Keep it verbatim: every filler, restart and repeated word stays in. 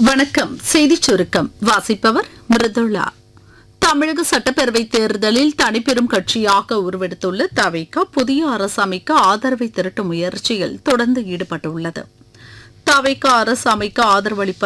வணக்கம். செய்திச் சுருக்கம் வாசிப்பவர் மிருதுளா. தமிழக சட்டப்பேரவை தேர்தலில் தனிப்பெரும் கட்சியாக உருவெடுத்துள்ள தவிக புதிய அரசு அமைக்க ஆதரவை திரட்டும் முயற்சியில் தொடர்ந்து ஈடுபட்டுள்ளது. தவிக அரசு அமைக்க ஆதரவளிப்ப